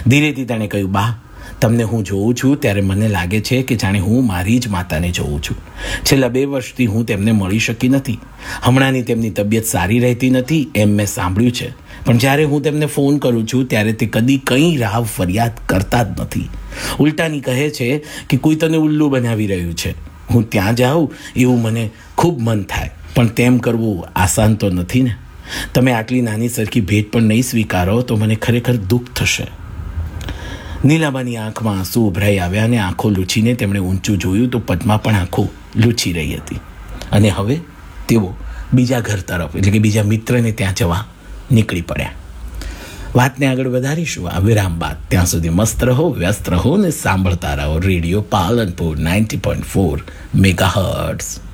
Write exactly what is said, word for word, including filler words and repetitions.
ધીરેથી તેણે કહ્યું, બા, તમને હું જોઉં છું ત્યારે મને લાગે છે કે જાણે હું મારી જ માતાને જોઉં છું. છેલ્લા બે વર્ષથી હું તેમને મળી શકી નથી. હમણાંની તેમની તબિયત સારી રહેતી નથી એમ મેં સાંભળ્યું છે, પણ જ્યારે હું તેમને ફોન કરું છું ત્યારે તે કદી કંઈ રાવ ફરિયાદ કરતા જ નથી. ઉલટાની કહે છે કે કોઈ તને ઉલ્લુ બનાવી રહ્યું છે. હું ત્યાં જાઉં એવું મને ખૂબ મન થાય, પણ તેમ કરવું આસાન તો નથી ને. તમે આટલી નાની સરખી ભેટ પણ નહીં સ્વીકારો તો મને ખરેખર દુઃખ થશે. નીલાબાની આંખમાં આંસુ ઉભરાઈ આવ્યા અને આંખો લૂછીને તેમણે ઊંચું જોયું તો પદ્મા પણ આંખો લૂછી રહી હતી. અને હવે તેઓ બીજા ઘર તરફ એટલે કે બીજા મિત્રને ત્યાં જવા નીકળી પડ્યા. વાતને આગળ વધારીશું આ વિરામ બાદ. ત્યાં સુધી મસ્ત રહો, વ્યસ્ત રહો ને સાંભળતા રહો radio Palanpur ninety point four megahertz.